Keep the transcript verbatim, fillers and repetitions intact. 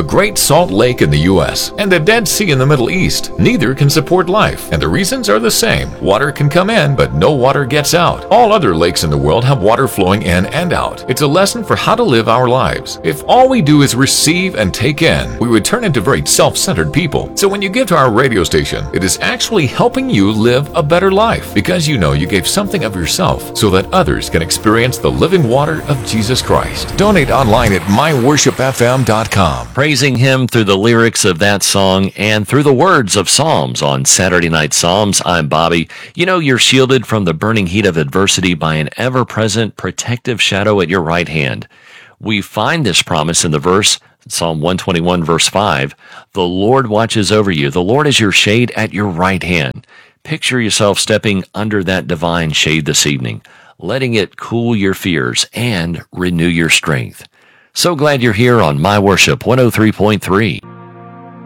Great Salt Lake in the U S and the Dead Sea in the Middle East. Neither can support life, and the reasons are the same. Water can come in, but no water gets out. All other lakes in the world have water flowing in and out. It's a lesson for how to live our lives. If all we do is receive and take in, we would turn into very self-centered people. So when you give to our radio station, it is actually helping you live a better life, because you know you gave something of yourself so that others can experience the living water of Jesus Christ. Donate online at my worship f m dot com. Praising Him through the lyrics of that song and through the words of Psalms on Saturday Night Psalms. I'm Bobby. You know, you're shielded from the burning heat of adversity by an ever-present protective shadow at your right hand. We find this promise in the verse, Psalm one twenty-one, verse five, "The Lord watches over you. The Lord is your shade at your right hand." Picture yourself stepping under that divine shade this evening, letting it cool your fears and renew your strength. So glad you're here on My Worship one oh three point three.